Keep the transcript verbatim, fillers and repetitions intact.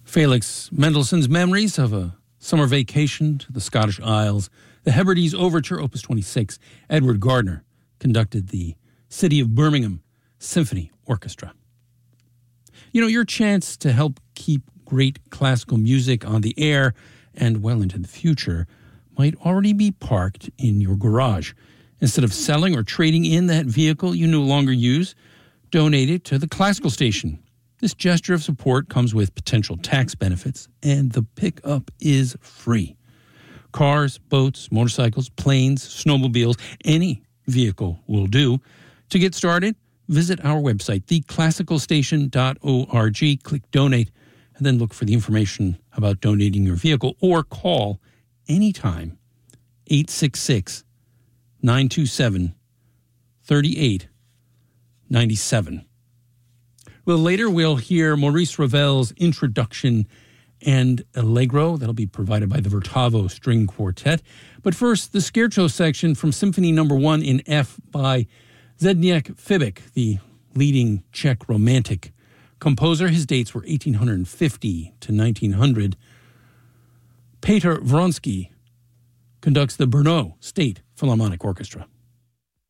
Felix Mendelssohn's Memories of a Summer Vacation to the Scottish Isles, the Hebrides Overture, Opus twenty-six. Edward Gardner conducted the City of Birmingham Symphony Orchestra. You know, your chance to help keep great classical music on the air and well into the future might already be parked in your garage. Instead of selling or trading in that vehicle you no longer use, donate it to the classical station. This gesture of support comes with potential tax benefits, and the pickup is free. Cars, boats, motorcycles, planes, snowmobiles, any vehicle will do. To get started, visit our website, the classical station dot org, click Donate, and then look for the information about donating your vehicle, or call anytime eight six six, nine two seven, three eight nine seven. Well, later we'll hear Maurice Ravel's introduction and Allegro. That'll be provided by the Vertavo String Quartet. But first, the Scherzo section from Symphony Number One in F by Zdeněk Fibik, the leading Czech romantic composer. His dates were eighteen fifty to nineteen hundred. Peter Vronsky conducts the Brno State Philharmonic Orchestra.